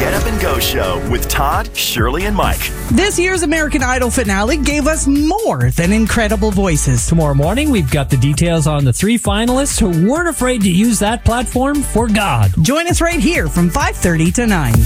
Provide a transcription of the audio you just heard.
Get Up and Go Show with Todd, Shirley, and Mike. This year's American Idol finale gave us more than incredible voices. Tomorrow morning, we've got the details on the 3 finalists who weren't afraid to use that platform for God. Join us right here from 5:30 to 9.